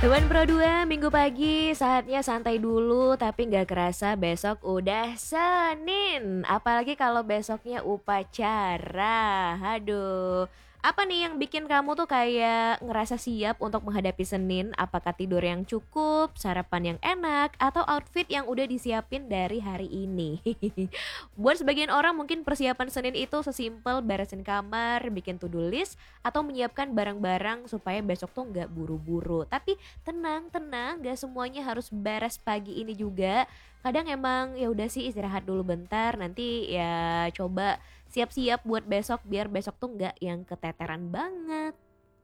Sobat Pro 2, Minggu pagi saatnya santai dulu tapi nggak kerasa besok udah Senin. Apalagi kalau besoknya upacara. Aduh, apa nih yang bikin kamu tuh kayak ngerasa siap untuk menghadapi Senin? Apakah tidur yang cukup, sarapan yang enak, atau outfit yang udah disiapin dari hari ini? Buat sebagian orang mungkin persiapan Senin itu sesimpel beresin kamar, bikin to-do list, atau menyiapkan barang-barang supaya besok tuh nggak buru-buru. Tapi tenang tenang, gak semuanya harus beres pagi ini juga. Kadang emang ya udah sih istirahat dulu bentar, nanti ya coba siap-siap buat besok biar besok tuh nggak yang keteteran banget.